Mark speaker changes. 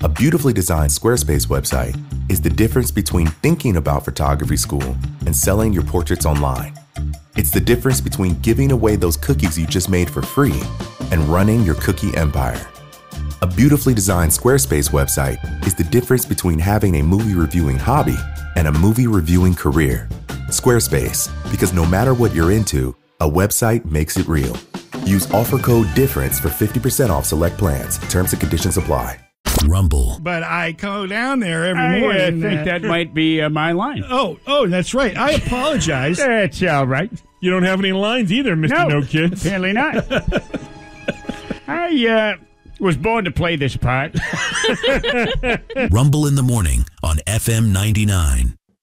Speaker 1: A beautifully designed Squarespace website is the difference between thinking about photography school and selling your portraits online. It's the difference between giving away those cookies you just made for free and running your cookie empire. A beautifully designed Squarespace website is the difference between having a movie reviewing hobby and a movie reviewing career. Squarespace, because no matter what you're into, a website makes it real. Use offer code DIFFERENCE for 50% off select plans. Terms and conditions apply.
Speaker 2: Rumble.
Speaker 3: But I go down there every morning.
Speaker 4: I think that might be my line.
Speaker 3: Oh, that's right. I apologize.
Speaker 4: That's all right.
Speaker 5: You don't have any lines either, Mr. No Kids.
Speaker 4: Apparently not. I was born to play this part.
Speaker 2: Rumble in the morning on FM 99.